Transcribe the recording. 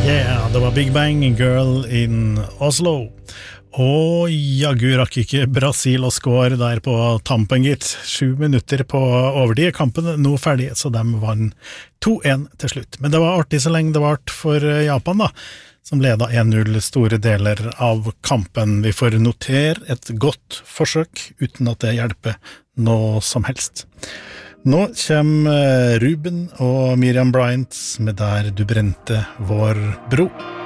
Yeah, det var Big Bang Girl in Oslo. Og jaggu rakk ikke Brasil å score der på tampen, gitt. 7 minutter på overtid. Kampen nå ferdig, så de vant 2-1 til slutt. Men det var artig så lenge det vart for Japan da, som ledet 1-0 store deler av kampen. Vi får notere et godt forsøk, uten at det hjelper noe som helst. Nå kommer Ruben og Miriam Bryant med Der du brente vår bro.